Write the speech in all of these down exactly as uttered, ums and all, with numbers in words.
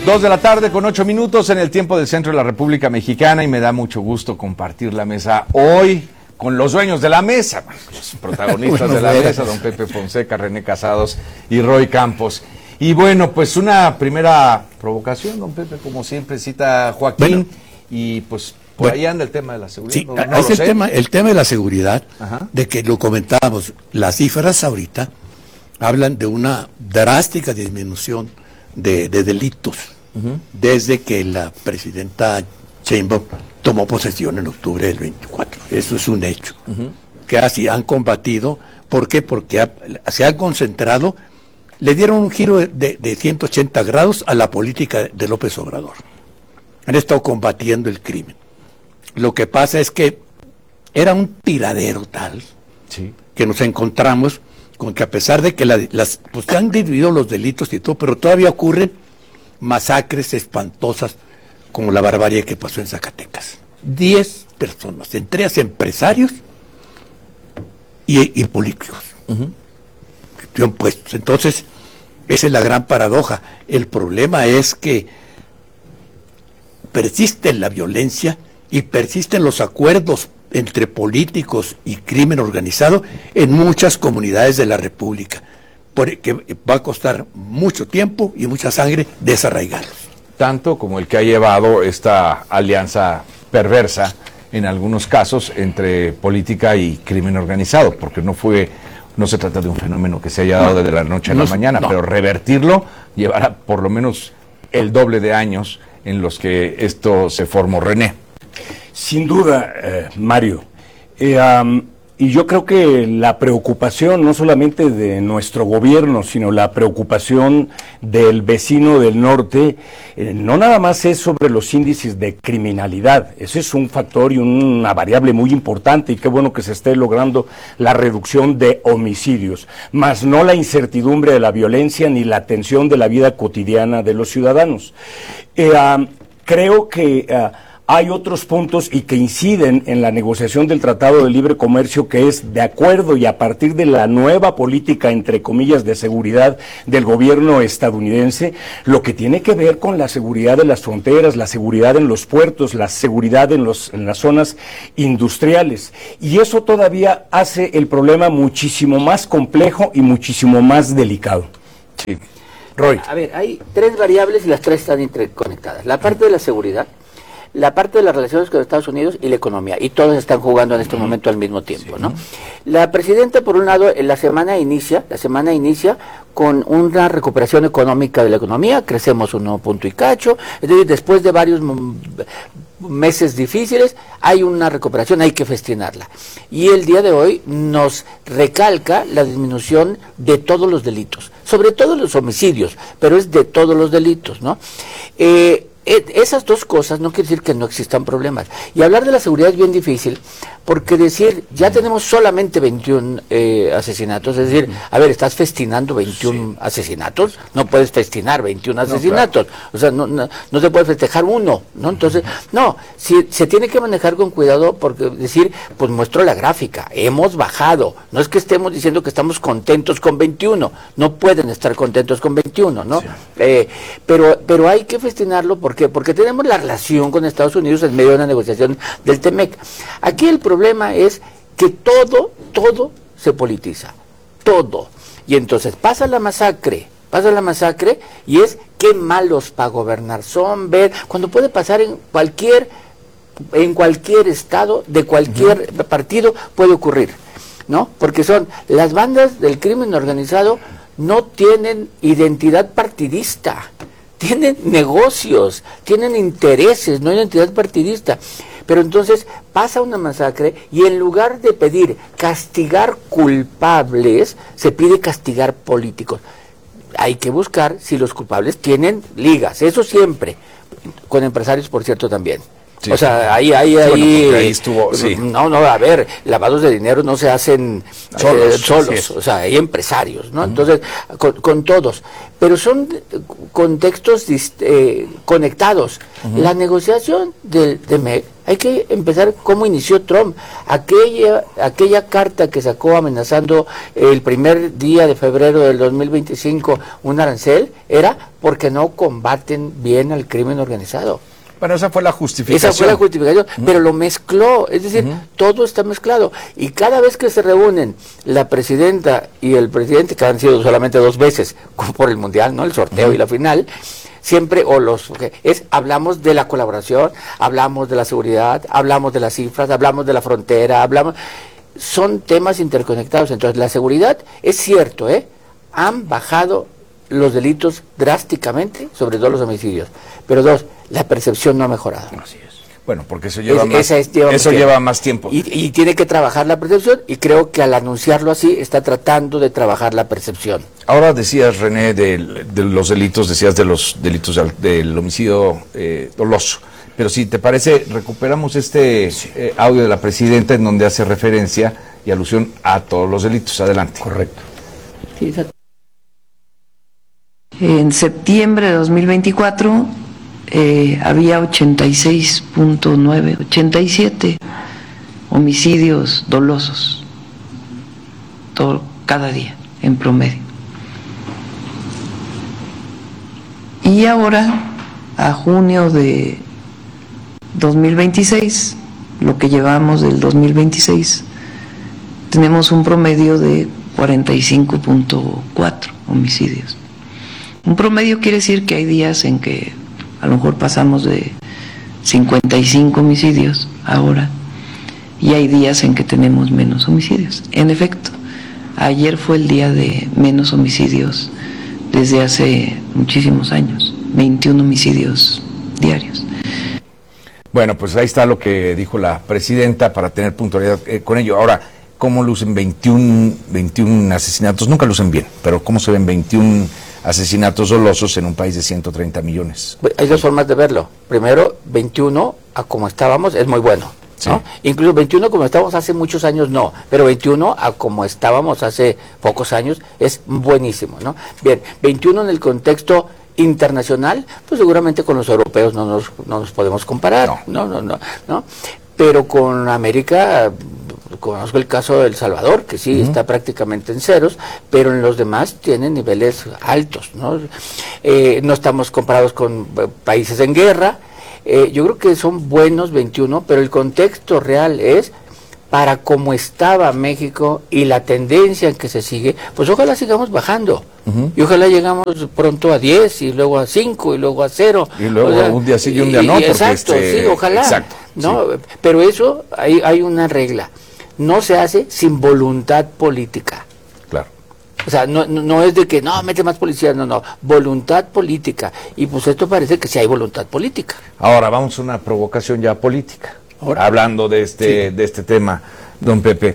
Dos de la tarde con ocho minutos en el tiempo del centro de la República Mexicana, y me da mucho gusto compartir la mesa hoy con los dueños de la mesa, los protagonistas bueno, de la mesa, don Pepe Fonseca, René Casados y Roy Campos. Y bueno, pues una primera provocación, don Pepe, como siempre cita Joaquín, bueno, y pues por bueno, ahí anda el tema de la seguridad. Sí, no, no es el tema, el tema de la seguridad, Ajá. de que lo comentábamos, las cifras ahorita hablan de una drástica disminución de, de delitos, uh-huh. desde que la presidenta Sheinbaum tomó posesión en octubre del veinticuatro. Eso es un hecho. Uh-huh. Que así han combatido. ¿Por qué? Porque ha, se han concentrado, le dieron un giro de, de, de ciento ochenta grados a la política de López Obrador. Han estado combatiendo el crimen. Lo que pasa es que era un tiradero tal, sí. que nos encontramos con que, a pesar de que la, las, pues se han dividido los delitos y todo, pero todavía ocurren masacres espantosas como la barbarie que pasó en Zacatecas. Diez personas, entre ellas empresarios y, y políticos, uh-huh. que han puestos. Entonces, esa es la gran paradoja. El problema es que persiste la violencia y persisten los acuerdos entre políticos y crimen organizado en muchas comunidades de la República, porque va a costar mucho tiempo y mucha sangre desarraigarlos. Tanto como el que ha llevado esta alianza perversa, en algunos casos, entre política y crimen organizado, porque no fue, no se trata de un fenómeno que se haya dado desde la noche a la no, mañana, no. pero revertirlo llevará por lo menos el doble de años en los que esto se formó. René. Sin duda, eh, Mario, eh, um, y yo creo que la preocupación no solamente de nuestro gobierno, sino la preocupación del vecino del norte, eh, no nada más es sobre los índices de criminalidad, ese es un factor y una variable muy importante, y qué bueno que se esté logrando la reducción de homicidios, más no la incertidumbre de la violencia ni la tensión de la vida cotidiana de los ciudadanos. Eh, um, creo que Uh, Hay otros puntos y que inciden en la negociación del Tratado de Libre Comercio, que es de acuerdo y a partir de la nueva política, entre comillas, de seguridad del gobierno estadounidense, lo que tiene que ver con la seguridad de las fronteras, la seguridad en los puertos, la seguridad en, los, en las zonas industriales. Y eso todavía hace el problema muchísimo más complejo y muchísimo más delicado. Sí. Roy. A ver, hay tres variables y las tres están interconectadas. La parte de la seguridad, la parte de las relaciones con Estados Unidos y la economía, y todos están jugando en este uh-huh. momento al mismo tiempo, sí. ¿no? La presidenta, por un lado, en la semana inicia, la semana inicia con una recuperación económica de la economía, crecemos un punto y cacho, es decir, después de varios meses difíciles, hay una recuperación, hay que festinarla. Y el día de hoy nos recalca la disminución de todos los delitos, sobre todo los homicidios, pero es de todos los delitos, ¿no? Eh, Esas dos cosas no quiere decir que no existan problemas. Y hablar de la seguridad es bien difícil, porque decir, ya tenemos solamente veintiún eh, asesinatos, es decir, a ver, ¿estás festinando veintiún sí. asesinatos? No puedes festinar veintiún asesinatos, no, claro. o sea, no, no, no se puede festejar uno, ¿no? Entonces, no, si, se tiene que manejar con cuidado, porque decir, pues muestro la gráfica, hemos bajado, no es que estemos diciendo que estamos contentos con veintiuno, no pueden estar contentos con veintiuno, ¿no? Sí. Eh, pero, pero hay que festinarlo, porque ¿Por qué? Porque tenemos la relación con Estados Unidos en medio de una negociación del T M E C. Aquí el problema es que todo, todo se politiza, todo. Y entonces pasa la masacre, pasa la masacre y es qué malos para gobernar son, ver, cuando puede pasar en cualquier, en cualquier estado, de cualquier uh-huh. partido puede ocurrir, ¿no? Porque son las bandas del crimen organizado no tienen identidad partidista. Tienen negocios, tienen intereses, no hay identidad partidista. Pero entonces pasa una masacre y en lugar de pedir castigar culpables, se pide castigar políticos. Hay que buscar si los culpables tienen ligas, eso siempre, con empresarios, por cierto, también. Sí. O sea, ahí, ahí, sí, ahí, bueno, ahí estuvo, sí. no, no, a ver, lavados de dinero no se hacen solos, eh, solos sí. o sea, hay empresarios, ¿no? Uh-huh. Entonces, con, con todos, pero son contextos eh, conectados. Uh-huh. La negociación del T M E C hay que empezar cómo inició Trump. Aquella, aquella carta que sacó amenazando el primer día de febrero del dos mil veinticinco un arancel, era porque no combaten bien al crimen organizado. Bueno, esa fue la justificación. Esa fue la justificación, uh-huh. pero lo mezcló, es decir, uh-huh. todo está mezclado. Y cada vez que se reúnen la presidenta y el presidente, que han sido solamente dos veces por el Mundial, ¿no? El sorteo uh-huh. y la final, siempre, o los, okay, es, hablamos de la colaboración, hablamos de la seguridad, hablamos de las cifras, hablamos de la frontera, hablamos, son temas interconectados. Entonces, la seguridad, es cierto, ¿eh? Han bajado los delitos drásticamente, sobre todo los homicidios. Pero dos, la percepción no ha mejorado. Así es. Bueno, porque eso lleva, es, más, es, lleva, eso más, lleva más tiempo. Y, y tiene que trabajar la percepción, y creo que al anunciarlo así, está tratando de trabajar la percepción. Ahora decías, René, de, de los delitos, decías de los delitos del, del homicidio eh, doloso. Pero si te parece, recuperamos este sí. eh, audio de la presidenta en donde hace referencia y alusión a todos los delitos. Adelante. Correcto. Sí, exacto. En septiembre de dos mil veinticuatro eh, había ochenta y seis punto nueve, ochenta y siete homicidios dolosos todo, cada día en promedio. Y ahora, a junio de dos mil veintiséis, lo que llevamos del dos mil veintiséis, tenemos un promedio de cuarenta y cinco punto cuatro homicidios. Un promedio quiere decir que hay días en que a lo mejor pasamos de cincuenta y cinco homicidios ahora, y hay días en que tenemos menos homicidios. En efecto, ayer fue el día de menos homicidios desde hace muchísimos años, veintiún homicidios diarios. Bueno, pues ahí está lo que dijo la presidenta para tener puntualidad eh, con ello. Ahora, ¿cómo lucen veintiún, veintiún asesinatos? Nunca lucen bien, pero ¿cómo se ven veintiún asesinatos dolosos en un país de ciento treinta millones? Hay dos formas de verlo. Primero, veintiuno a como estábamos es muy bueno, ¿no? Sí. Incluso veintiuno como estábamos hace muchos años no, pero veintiuno a como estábamos hace pocos años es buenísimo, ¿no? Bien, veintiuno en el contexto internacional, pues seguramente con los europeos no nos, no nos podemos comparar, no, no, no, no, ¿no? Pero con América, conozco el caso de El Salvador, que sí, uh-huh. está prácticamente en ceros, pero en los demás tienen niveles altos, ¿no? Eh, no estamos comparados con eh, países en guerra. Eh, yo creo que son buenos veintiuno, pero el contexto real es para cómo estaba México y la tendencia en que se sigue, pues ojalá sigamos bajando. Uh-huh. Y ojalá llegamos pronto a diez, y luego a cinco, y luego a cero. Y luego o sea, un día sí y un día y, no. Y, exacto, este, sí, ojalá. Exacto, ¿no? Sí. Pero eso, hay, hay una regla. No se hace sin voluntad política. Claro. O sea, no, no, no es de que, no, mete más policías, no, no. Voluntad política. Y pues esto parece que sí hay voluntad política. Ahora vamos a una provocación ya política. Ahora, hablando de este, sí. de este tema, don Pepe.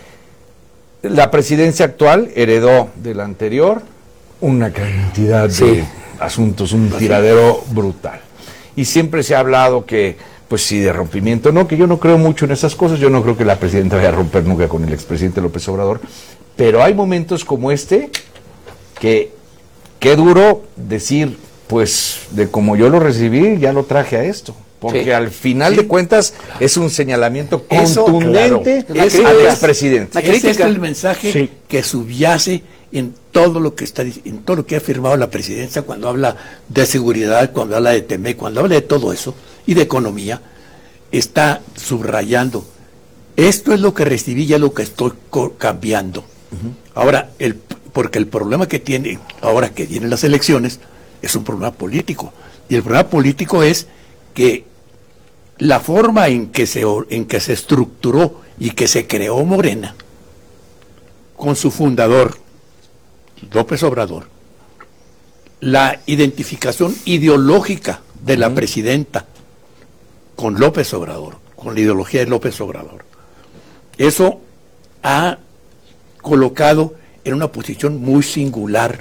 La presidencia actual heredó de la anterior una cantidad sí. de asuntos, un tiradero brutal. Y siempre se ha hablado que, pues sí, de rompimiento, no, que yo no creo mucho en esas cosas, yo no creo que la presidenta vaya a romper nunca con el expresidente López Obrador, pero hay momentos como este que, qué duro decir, pues, de como yo lo recibí, ya lo traje a esto. Porque sí. al final sí. de cuentas claro. es un señalamiento contundente Eso, claro. al expresidente. Ese es el mensaje sí. que subyace en todo lo que está en todo lo que ha afirmado la presidencia cuando habla de seguridad, cuando habla de T M E, cuando habla de todo eso y de economía, está subrayando. Esto es lo que recibí, ya lo que estoy cambiando. Uh-huh. Ahora, el, porque el problema que tiene ahora que vienen las elecciones es un problema político. Y el problema político es que la forma en que se en que se estructuró y que se creó Morena con su fundador López Obrador, la identificación ideológica de la uh-huh. presidenta con López Obrador, con la ideología de López Obrador, eso ha colocado en una posición muy singular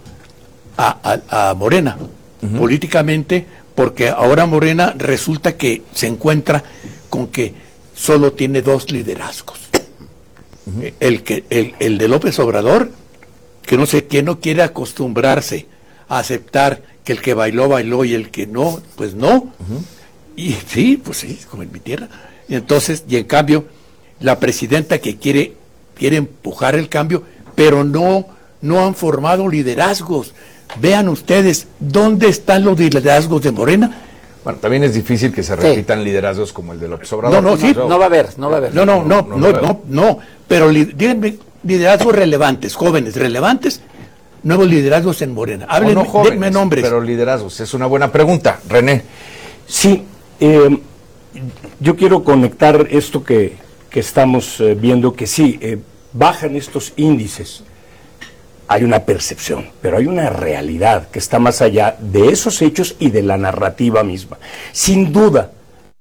a, a, a Morena, uh-huh. políticamente, porque ahora Morena resulta que se encuentra con que solo tiene dos liderazgos. Uh-huh. El, que, el, el de López Obrador, que no sé, que no quiere acostumbrarse a aceptar que el que bailó, bailó y el que no, pues no. Uh-huh. Y sí, pues sí, como en mi tierra. Y entonces, y en cambio, la presidenta que quiere, quiere empujar el cambio, pero no, no han formado liderazgos. Vean ustedes, ¿dónde están los liderazgos de Morena? Bueno, también es difícil que se Sí. repitan liderazgos como el de López Obrador. No, no, sí. No va a haber, no va a haber. No, no, no, no, no, no, no, no, pero li- díganme liderazgos relevantes, jóvenes relevantes, nuevos liderazgos en Morena. O Háblenme, no jóvenes, denme nombres. pero liderazgos. Es una buena pregunta. René. Sí, eh, yo quiero conectar esto que, que estamos eh, viendo, que sí, eh, bajan estos índices. Hay una percepción, pero hay una realidad que está más allá de esos hechos y de la narrativa misma. Sin duda,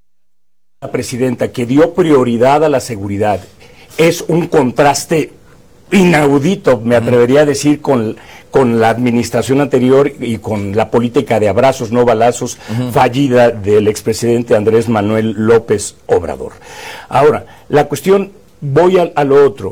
la presidenta que dio prioridad a la seguridad es un contraste inaudito, me atrevería a decir, con, con la administración anterior y con la política de abrazos, no balazos, uh-huh. fallida del expresidente Andrés Manuel López Obrador. Ahora, la cuestión, voy a, a lo otro.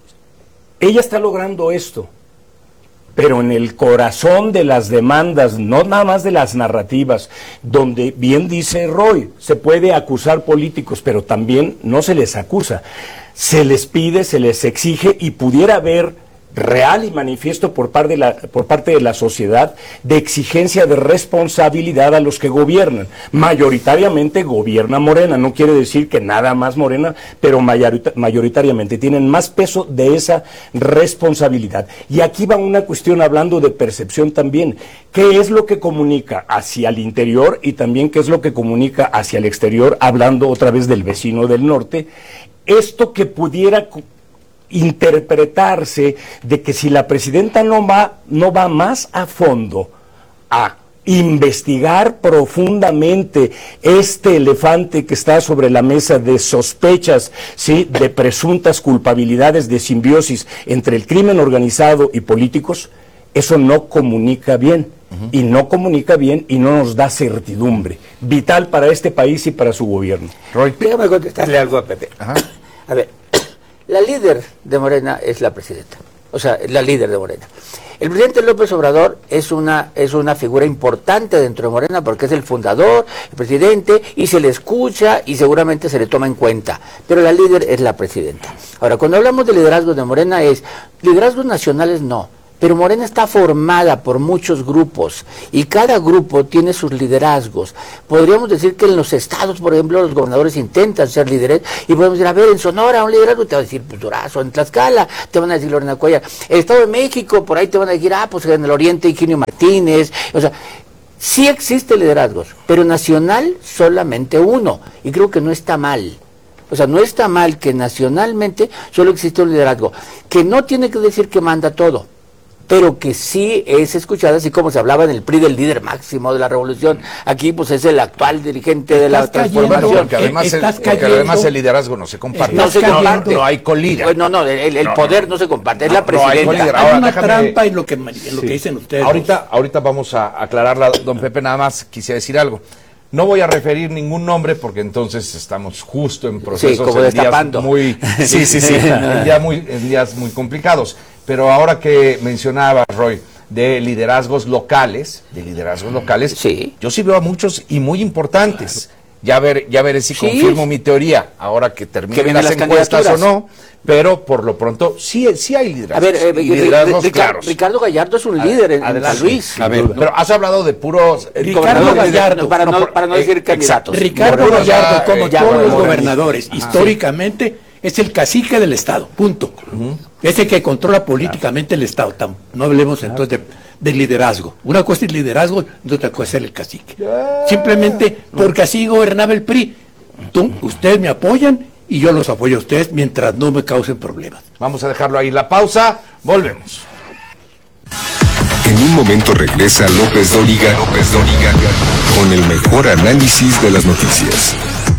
Ella está logrando esto, pero en el corazón de las demandas, no nada más de las narrativas, donde bien dice Roy, se puede acusar políticos, pero también no se les acusa. Se les pide, se les exige y pudiera haber real y manifiesto por parte de la, por parte de la sociedad de exigencia de responsabilidad a los que gobiernan. Mayoritariamente gobierna Morena, no quiere decir que nada más Morena, pero mayorita, mayoritariamente tienen más peso de esa responsabilidad. Y aquí va una cuestión hablando de percepción también. ¿Qué es lo que comunica hacia el interior y también qué es lo que comunica hacia el exterior, hablando otra vez del vecino del norte? Esto que pudiera interpretarse de que si la presidenta no va, no va más a fondo a investigar profundamente este elefante que está sobre la mesa de sospechas, ¿sí?, de presuntas culpabilidades de simbiosis entre el crimen organizado y políticos, eso no comunica bien. Uh-huh. Y no comunica bien y no nos da certidumbre vital para este país y para su gobierno. Roy, déjame contestarle algo a Pepe. Ajá. A ver, la líder de Morena es la presidenta, o sea, la líder de Morena. El presidente López Obrador es una, es una figura importante dentro de Morena porque es el fundador, el presidente, y se le escucha y seguramente se le toma en cuenta, pero la líder es la presidenta. Ahora, cuando hablamos de liderazgos de Morena es, liderazgos nacionales no, pero Morena está formada por muchos grupos y cada grupo tiene sus liderazgos. Podríamos decir que en los estados, por ejemplo, los gobernadores intentan ser líderes y podemos decir, a ver, en Sonora un liderazgo, te va a decir pues, Durazo, en Tlaxcala te van a decir Lorena Cuellar, el Estado de México, por ahí te van a decir, ah, pues en el Oriente Higinio Martínez, o sea, sí existe liderazgos, pero nacional solamente uno, y creo que no está mal. O sea, no está mal que nacionalmente solo existe un liderazgo, que no tiene que decir que manda todo, pero que sí es escuchada, así como se hablaba en el P R I del líder máximo de la revolución, aquí pues es el actual dirigente de la transformación. Porque además, el, porque además el liderazgo no se comparte. No se comparte. No hay colíder. Pues no, no, el, el no, poder no. no se comparte, es no, la presidenta. No hay colíder. Hay Ahora, una déjame, trampa en lo que, en lo sí. que dicen ustedes. Ahorita, ahorita vamos a aclararla, don Pepe, nada más quisiera decir algo. No voy a referir ningún nombre porque entonces estamos justo en procesos, sí, como en destapando. días muy, sí, sí, sí, en días muy, en días muy complicados. Pero ahora que mencionaba Roy de liderazgos locales, de liderazgos locales, sí. yo sí veo a muchos y muy importantes. Ya ver, ya veré si sí. confirmo mi teoría ahora que terminen las, las encuestas o no. Pero por lo pronto sí, sí hay liderazgos. A ver, eh, y liderazgos Ricardo, claros. Ricardo Gallardo es un líder en, en San Luis. A ver, pero has hablado de puros eh, Ricardo Gallardo, para no, para no decir candidatos. Ricardo Moreno, Gallardo, como eh, todos los Moreno. gobernadores, ah, históricamente sí. es el cacique del Estado, punto. Uh-huh. Es el que controla políticamente claro. el Estado. No hablemos claro. entonces de, de liderazgo. Una cosa es liderazgo y otra cosa es el cacique. Yeah. Simplemente porque así gobernaba el P R I. Tú, ustedes me apoyan y yo los apoyo a ustedes mientras no me causen problemas. Vamos a dejarlo ahí. La pausa, volvemos. En un momento regresa López Dóriga, López Dóriga con el mejor análisis de las noticias.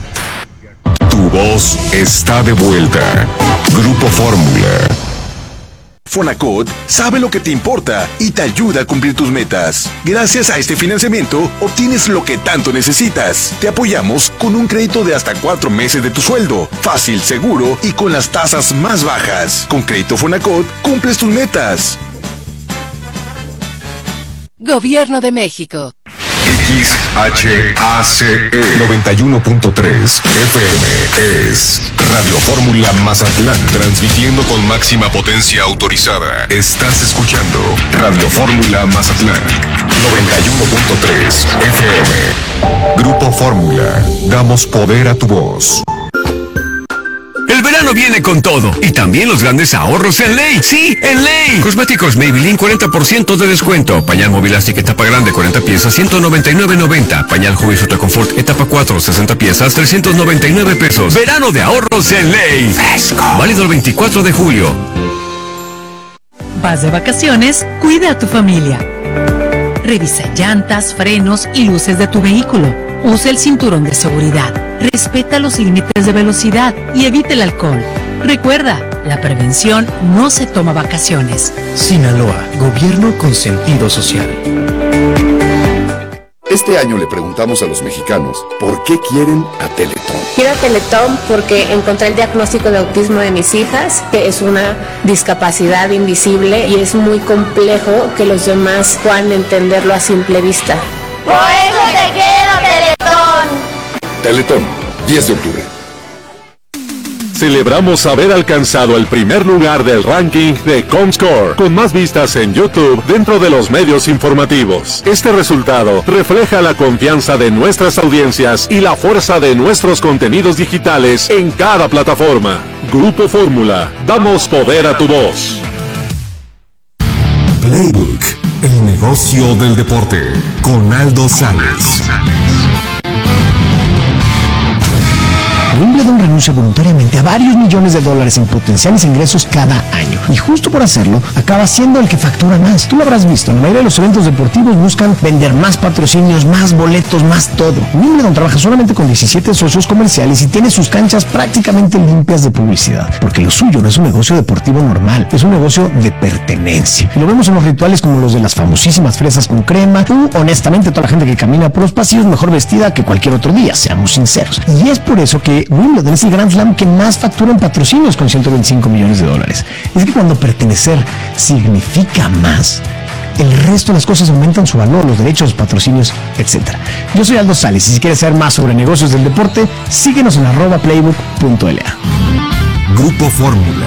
Tu voz está de vuelta. Grupo Fórmula. Fonacot sabe lo que te importa y te ayuda a cumplir tus metas. Gracias a este financiamiento, obtienes lo que tanto necesitas. Te apoyamos con un crédito de hasta cuatro meses de tu sueldo. Fácil, seguro y con las tasas más bajas. Con Crédito Fonacot, cumples tus metas. Gobierno de México. X H A C E noventa y uno punto tres F M es Radio Fórmula Mazatlán, transmitiendo con máxima potencia autorizada. Estás escuchando Radio Fórmula Mazatlán noventa y uno punto tres F M. Grupo Fórmula, damos poder a tu voz. El verano viene con todo, y también los grandes ahorros en Ley. ¡Sí, en Ley! Cosméticos Maybelline, cuarenta por ciento de descuento. Pañal Movilastic etapa grande, cuarenta piezas, ciento noventa y nueve noventa. Pañal Huggies Sote Confort etapa cuatro, sesenta piezas, trescientos noventa y nueve pesos. Verano de ahorros en Ley. Fresco. Válido el veinticuatro de julio. Vas de vacaciones, cuida a tu familia. Revisa llantas, frenos y luces de tu vehículo. Usa el cinturón de seguridad. Respeta los límites de velocidad y evite el alcohol. Recuerda, la prevención no se toma vacaciones. Sinaloa, gobierno con sentido social. Este año le preguntamos a los mexicanos por qué quieren a Teletón. Quiero Teletón porque encontré el diagnóstico de autismo de mis hijas, que es una discapacidad invisible y es muy complejo que los demás puedan entenderlo a simple vista. Por eso te quiero, Teletón. Teletón, diez de octubre. Celebramos haber alcanzado el primer lugar del ranking de Comscore, con más vistas en YouTube dentro de los medios informativos. Este resultado refleja la confianza de nuestras audiencias y la fuerza de nuestros contenidos digitales en cada plataforma. Grupo Fórmula, damos poder a tu voz. Playbook, el negocio del deporte, con Aldo Sáenz. Wimbledon renuncia voluntariamente a varios millones de dólares en potenciales ingresos cada año. Y justo por hacerlo, acaba siendo el que factura más. Tú lo habrás visto, la mayoría de los eventos deportivos buscan vender más patrocinios, más boletos, más todo. Wimbledon trabaja solamente con diecisiete socios comerciales y tiene sus canchas prácticamente limpias de publicidad. Porque lo suyo no es un negocio deportivo normal, es un negocio de pertenencia. Y lo vemos en los rituales como los de las famosísimas fresas con crema, u honestamente toda la gente que camina por los pasillos mejor vestida que cualquier otro día, seamos sinceros. Y es por eso que Wimbledon es el Grand Slam que más factura en patrocinios con ciento veinticinco millones de dólares. Es que cuando pertenecer significa más, el resto de las cosas aumentan su valor, los derechos, los patrocinios, etcétera. Yo soy Aldo Sáenz y si quieres saber más sobre negocios del deporte, síguenos en arroba playbook punto l a. Grupo Fórmula.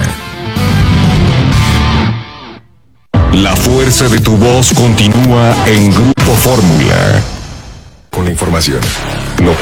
La fuerza de tu voz continúa en Grupo Fórmula. Con la información. López